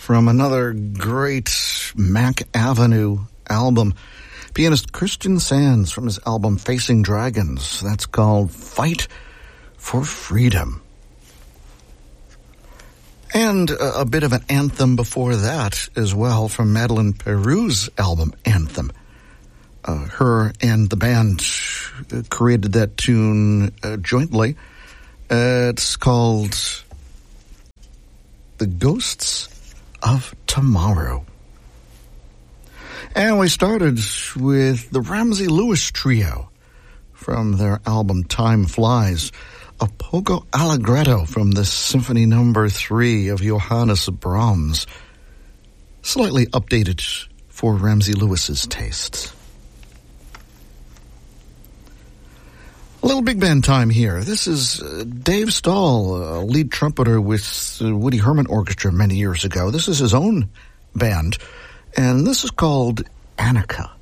from another great Mac Avenue album. Pianist Christian Sands from his album Facing Dragons. That's called Fight for Freedom. And a bit of an anthem before that as well from Madeleine Peyroux's album Anthem. Her and the band created that tune jointly. It's called The Ghosts of Tomorrow. And we started with the Ramsey Lewis Trio from their album Time Flies. A Poco Allegretto from the Symphony No. 3 of Johannes Brahms. Slightly updated for Ramsey Lewis's tastes. A little big band time here. This is Dave Stahl, lead trumpeter with the Woody Herman Orchestra many years ago. This is his own band, and this is called Annika.